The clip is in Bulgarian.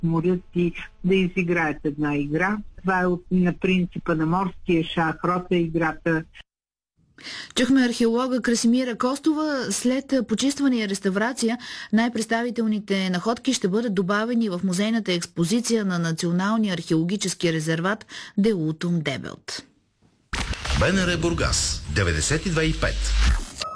уморят и да изиграят една игра. Това е на принципа на морския шах, рота играта. Чухме археолога Красимира Костова. След почистване и реставрация най-представителните находки ще бъдат добавени в музейната експозиция на Националния археологически резерват Делутум Дебелт. БНР Бургас 92,5